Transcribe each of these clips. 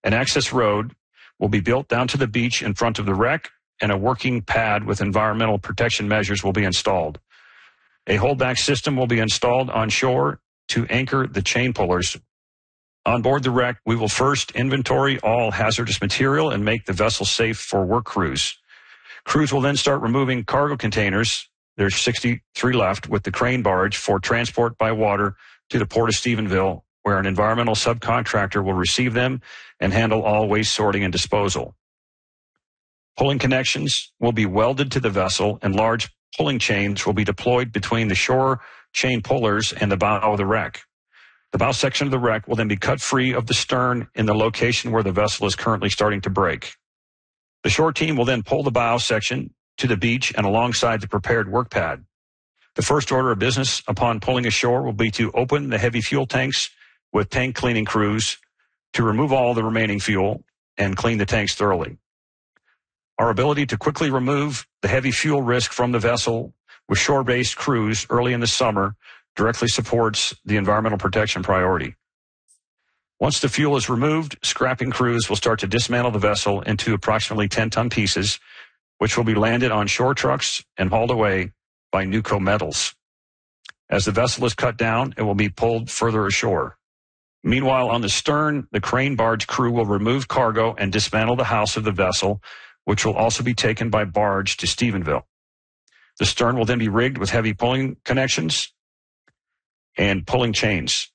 An access road will be built down to the beach in front of the wreck, and a working pad with environmental protection measures will be installed. A holdback system will be installed on shore to anchor the chain pullers. On board the wreck, we will first inventory all hazardous material and make the vessel safe for work crews. Crews will then start removing cargo containers. There's 63 left with the crane barge for transport by water to the Port of Stephenville, where an environmental subcontractor will receive them and handle all waste sorting and disposal. Pulling connections will be welded to the vessel, and large pulling chains will be deployed between the shore chain pullers and the bow of the wreck. The bow section of the wreck will then be cut free of the stern in the location where the vessel is currently starting to break. The shore team will then pull the bow section to the beach and alongside the prepared work pad. The first order of business upon pulling ashore will be to open the heavy fuel tanks with tank cleaning crews to remove all the remaining fuel and clean the tanks thoroughly. Our ability to quickly remove the heavy fuel risk from the vessel with shore-based crews early in the summer directly supports the environmental protection priority. Once the fuel is removed, scrapping crews will start to dismantle the vessel into approximately 10-ton pieces, which will be landed on shore trucks and hauled away by Nuco Metals. As the vessel is cut down, it will be pulled further ashore. Meanwhile, on the stern, the crane barge crew will remove cargo and dismantle the house of the vessel, which will also be taken by barge to Stephenville. The stern will then be rigged with heavy pulling connections and pulling chains.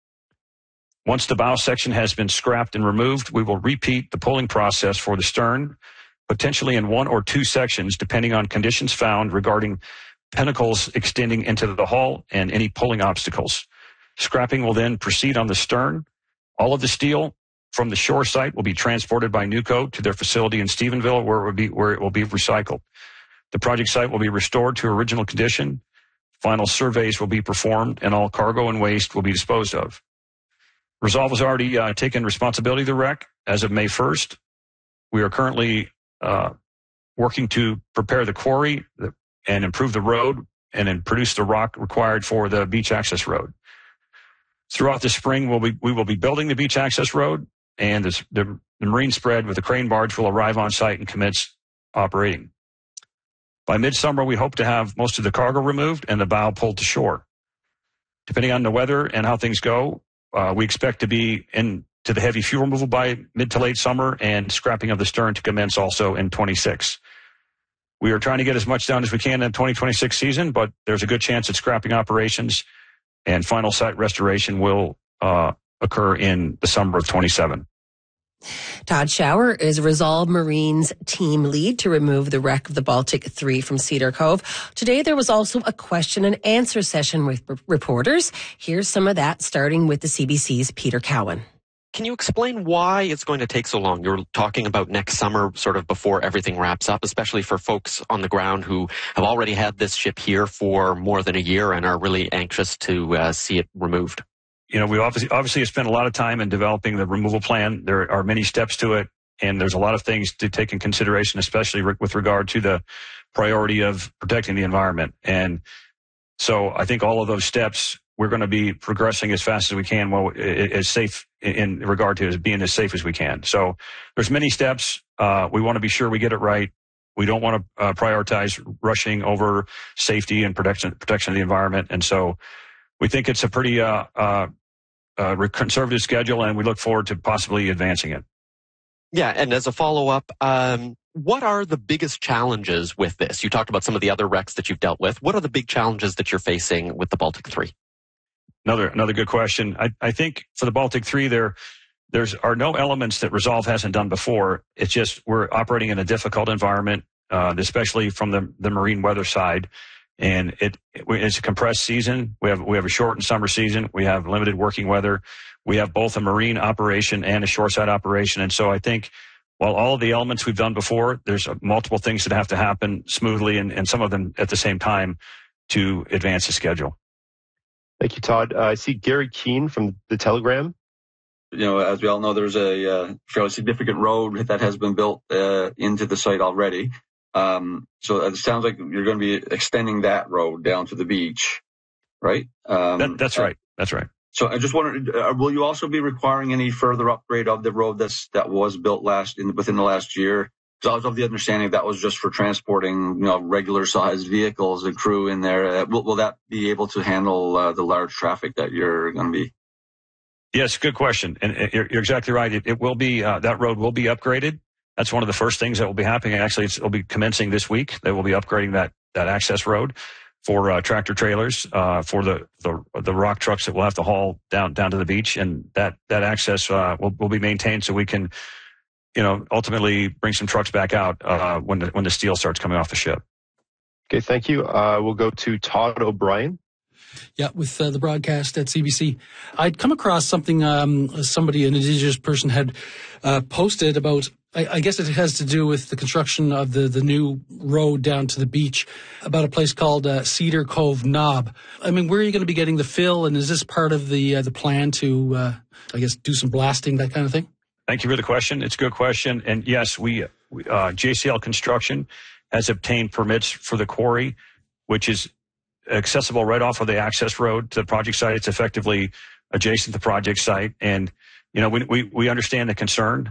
Once the bow section has been scrapped and removed, we will repeat the pulling process for the stern, potentially in one or two sections, depending on conditions found regarding pinnacles extending into the hull and any pulling obstacles. Scrapping will then proceed on the stern. All of the steel from the shore site will be transported by Nuco to their facility in Stephenville, where it will be recycled. The project site will be restored to original condition. Final surveys will be performed, and all cargo and waste will be disposed of. Resolve has already taken responsibility of the wreck as of May 1st. We are currently working to prepare the quarry and improve the road and then produce the rock required for the beach access road. Throughout the spring, we will be building the beach access road, and the marine spread with the crane barge will arrive on site and commence operating. By midsummer, we hope to have most of the cargo removed and the bow pulled to shore. Depending on the weather and how things go, we expect to be into the heavy fuel removal by mid to late summer, and scrapping of the stern to commence also in 26. We are trying to get as much done as we can in the 2026 season, but there's a good chance that scrapping operations and final site restoration will occur in the summer of 27. Todd Schauer is Resolve Marine's team lead to remove the wreck of the Baltic 3 from Cedar Cove. Today, there was also a question and answer session with reporters. Here's some of that, starting with the CBC's Peter Cowan. Can you explain why it's going to take so long? You're talking about next summer, sort of before everything wraps up, especially for folks on the ground who have already had this ship here for more than a year and are really anxious to see it removed. You know, we obviously have spent a lot of time in developing the removal plan. There are many steps to it, and there's a lot of things to take in consideration, especially with regard to the priority of protecting the environment. And so I think all of those steps, we're going to be progressing as fast as we can, as safe in regard to as being as safe as we can. So there's many steps. We want to be sure we get it right. We don't want to prioritize rushing over safety and protection of the environment. And so we think it's a pretty conservative schedule, and we look forward to possibly advancing it. Yeah, and as a follow-up, what are the biggest challenges with this? You talked about some of the other wrecks that you've dealt with. What are the big challenges that you're facing with the Baltic 3? Another good question. I think for the Baltic 3, there are no elements that Resolve hasn't done before. It's just we're operating in a difficult environment, especially from the marine weather side. And it's a compressed season. We have a shortened summer season. We have limited working weather. We have both a marine operation and a shoreside operation. And so I think while all of the elements we've done before, there's multiple things that have to happen smoothly and some of them at the same time to advance the schedule. Thank you, Todd. I see Gary Keane from the Telegram. You know, as we all know, there's a fairly significant road that has been built into the site already. So it sounds like you're going to be extending that road down to the beach, right? That's right. That's right. So I just wondered, will you also be requiring any further upgrade of the road that was built within the last year? Because I was of the understanding that was just for transporting, regular sized vehicles and crew in there. Will that be able to handle the large traffic that you're going to be? Yes, good question. And you're exactly right. It will be, that road will be upgraded. That's one of the first things that will be happening. Actually, it'll be commencing this week. They will be upgrading that access road for tractor trailers, for the rock trucks that will have to haul down to the beach. And that access will be maintained so we can, ultimately bring some trucks back out when the steel starts coming off the ship. Okay, thank you. We'll go to Todd O'Brien. Yeah, with the broadcast at CBC. I'd come across something an Indigenous person had posted about, I guess it has to do with the construction of the new road down to the beach, about a place called Cedar Cove Knob. I mean, where are you going to be getting the fill, and is this part of the plan to, do some blasting, that kind of thing? Thank you for the question. It's a good question. And yes, we JCL Construction has obtained permits for the quarry, which is accessible right off of the access road to the project site. It's effectively adjacent to the project site. And, we understand the concern.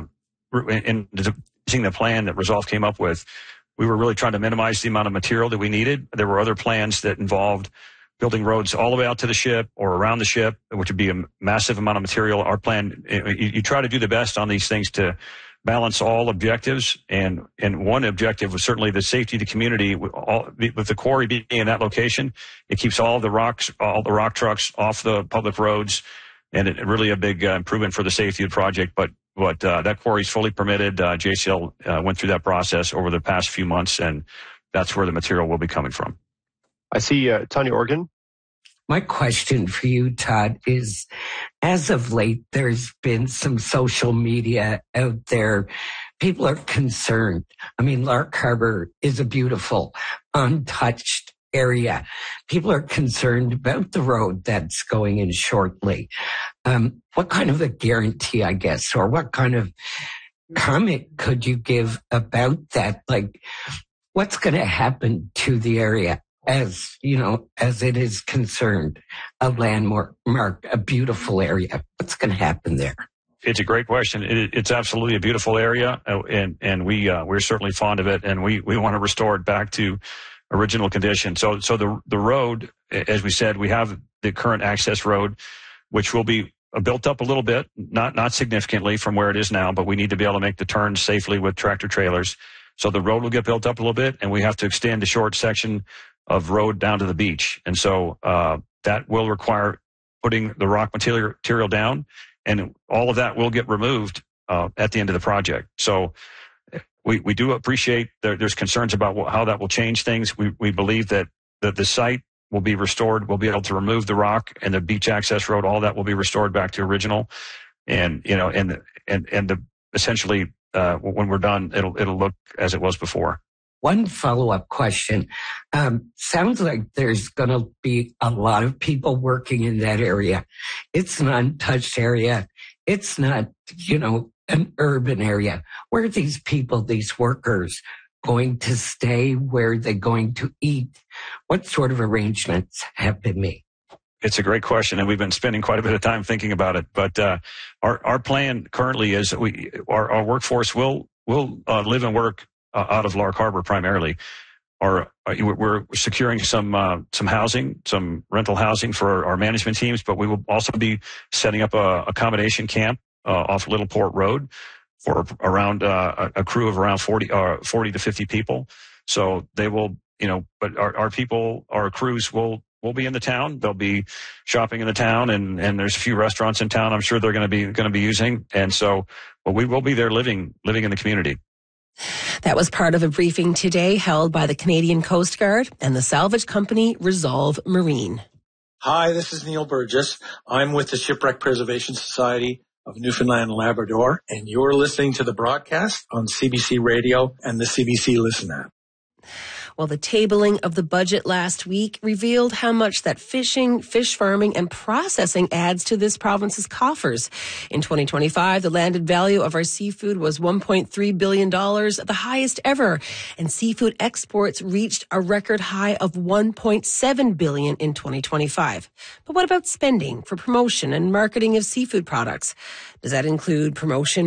In using the plan that Resolve came up with, we were really trying to minimize the amount of material that we needed. There were other plans that involved building roads all the way out to the ship or around the ship, which would be a massive amount of material. Our plan, you try to do the best on these things to balance all objectives. And one objective was certainly the safety of the community. With the quarry being in that location, it keeps all the rock trucks off the public roads, and it really a big improvement for the safety of the project. But that quarry is fully permitted. JCL went through that process over the past few months, and that's where the material will be coming from. I see Tanya Organ. My question for you, Todd, is as of late, there's been some social media out there. People are concerned. I mean, Lark Harbor is a beautiful, untouched area. People are concerned about the road that's going in shortly. What kind of a guarantee, I guess, or what kind of comment could you give about that? Like, what's going to happen to the area? As it is concerned, a landmark, a beautiful area. What's going to happen there? It's a great question. It's absolutely a beautiful area, and we're certainly fond of it, and we want to restore it back to original condition. So the road, as we said, we have the current access road, which will be built up a little bit, not significantly from where it is now, but we need to be able to make the turns safely with tractor trailers. So the road will get built up a little bit, and we have to extend the short section of road down to the beach. And so that will require putting the rock material down, and all of that will get removed at the end of the project. So we do appreciate there's concerns about how that will change things. We believe that the site will be restored. We'll be able to remove the rock and the beach access road. All that will be restored back to original. And, essentially when we're done, it'll look as it was before. One follow-up question. Sounds like there's going to be a lot of people working in that area. It's an untouched area. It's not, an urban area. Where are these people, these workers, going to stay? Where are they going to eat? What sort of arrangements have been made? It's a great question, and we've been spending quite a bit of time thinking about it. But our plan currently is our workforce will live and work out of Lark Harbor primarily. We're securing some housing, some rental housing for our management teams, but we will also be setting up a accommodation camp off Little Port Road for around a crew of around 40 to 50 people. So they will, but our people, our crews will be in the town. They'll be shopping in the town, and there's a few restaurants in town I'm sure they're going to be using. And so, but we will be there living in the community. That was part of a briefing today held by the Canadian Coast Guard and the salvage company Resolve Marine. Hi, this is Neil Burgess. I'm with the Shipwreck Preservation Society of Newfoundland and Labrador, and you're listening to the broadcast on CBC Radio and the CBC Listen app. Well, the tabling of the budget last week revealed how much that fishing, fish farming, and processing adds to this province's coffers. In 2025, the landed value of our seafood was $1.3 billion, the highest ever, and seafood exports reached a record high of $1.7 billion in 2025. But what about spending for promotion and marketing of seafood products? Does that include promotion